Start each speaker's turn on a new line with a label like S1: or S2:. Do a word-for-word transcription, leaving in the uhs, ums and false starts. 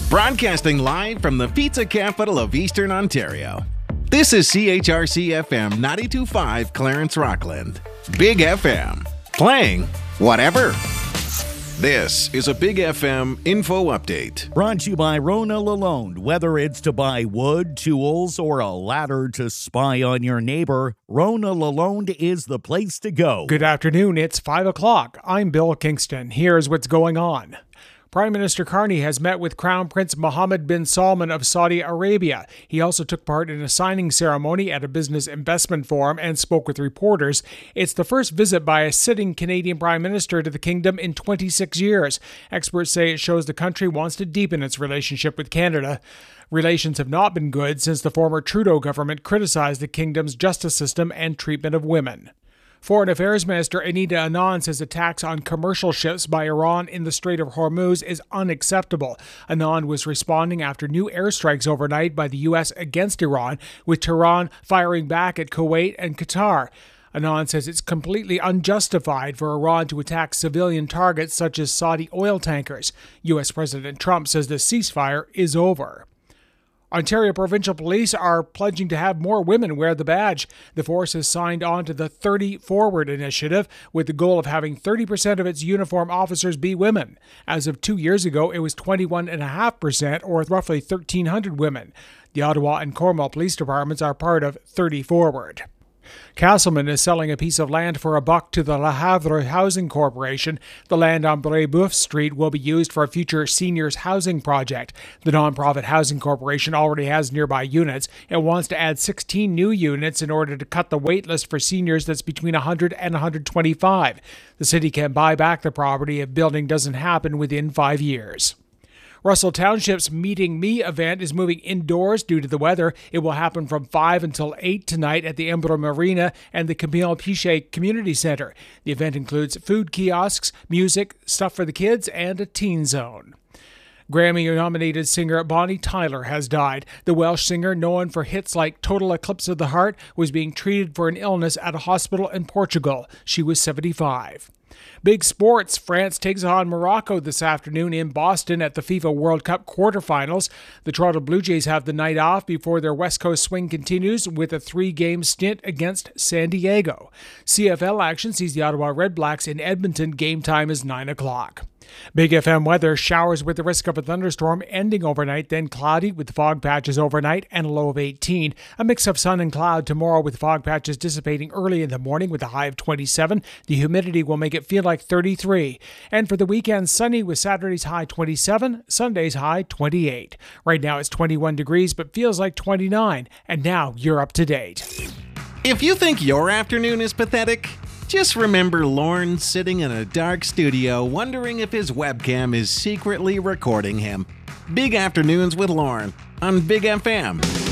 S1: Broadcasting live from the pizza capital of Eastern Ontario. This is C H R C F M ninety-two point five Clarence Rockland. Big F M. Playing whatever. This is a Big F M info update.
S2: Brought to you by Rona Lalonde. Whether it's to buy wood, tools, or a ladder to spy on your neighbor, Rona Lalonde is the place to go.
S3: Good afternoon. It's five o'clock. I'm Bill Kingston. Here's what's going on. Prime Minister Carney has met with Crown Prince Mohammed bin Salman of Saudi Arabia. He also took part in a signing ceremony at a business investment forum and spoke with reporters. It's the first visit by a sitting Canadian Prime Minister to the kingdom in twenty-six years. Experts say it shows the country wants to deepen its relationship with Canada. Relations have not been good since the former Trudeau government criticized the kingdom's justice system and treatment of women. Foreign Affairs Minister Anita Anand says attacks on commercial ships by Iran in the Strait of Hormuz is unacceptable. Anand was responding after new airstrikes overnight by the U S against Iran, with Tehran firing back at Kuwait and Qatar. Anand says it's completely unjustified for Iran to attack civilian targets such as Saudi oil tankers. U S President Trump says the ceasefire is over. Ontario Provincial Police are pledging to have more women wear the badge. The force has signed on to the thirty Forward initiative with the goal of having thirty percent of its uniform officers be women. As of two years ago, it was twenty-one point five percent, or roughly thirteen hundred women. The Ottawa and Cornwall Police Departments are part of thirty Forward. Castleman is selling a piece of land for a buck to the Le Havre Housing Corporation. The land on Brébeuf Street will be used for a future seniors housing project. The nonprofit housing corporation already has nearby units and wants to add sixteen new units in order to cut the wait list for seniors that's between one hundred and one hundred twenty-five. The city can buy back the property if building doesn't happen within five years. Russell Township's Meeting Me event is moving indoors due to the weather. It will happen from five until eight tonight at the Emblem Arena and the Camille Pichet Community Center. The event includes food kiosks, music, stuff for the kids, and a teen zone. Grammy-nominated singer Bonnie Tyler has died. The Welsh singer, known for hits like Total Eclipse of the Heart, was being treated for an illness at a hospital in Portugal. She was seventy-five. Big sports. France takes on Morocco this afternoon in Boston at the FIFA World Cup quarterfinals. The Toronto Blue Jays have the night off before their West Coast swing continues with a three-game stint against San Diego. C F L action sees the Ottawa Redblacks in Edmonton. Game time is nine o'clock. Big F M weather, showers with the risk of a thunderstorm ending overnight, then cloudy with fog patches overnight and a low of eighteen. A mix of sun and cloud tomorrow with fog patches dissipating early in the morning with a high of twenty-seven. The humidity will make it feel like thirty-three. And for the weekend, sunny with Saturday's high twenty-seven, Sunday's high twenty-eight. Right now it's twenty-one degrees but feels like twenty-nine. And now you're up to date.
S1: If you think your afternoon is pathetic, just remember Lorne sitting in a dark studio wondering if his webcam is secretly recording him. Big Afternoons with Lorne on Big F M.